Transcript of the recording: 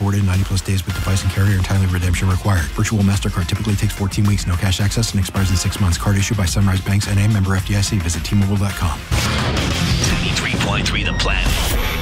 awarded in 90 plus days with device and carrier and timely redemption required. Virtual MasterCard typically takes 14 weeks, no cash access, and expires in 6 months. Card issued by Sunrise Banks N.A. member FDIC. Visit T-Mobile.com. 93.3 The Plan.